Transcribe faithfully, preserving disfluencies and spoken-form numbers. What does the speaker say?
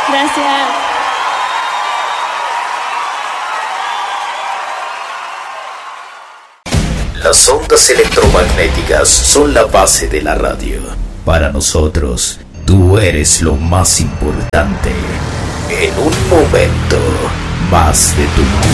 Gracias. Las ondas electromagnéticas son la base de la radio. Para nosotros, tú eres lo más importante. En un momento, más de tu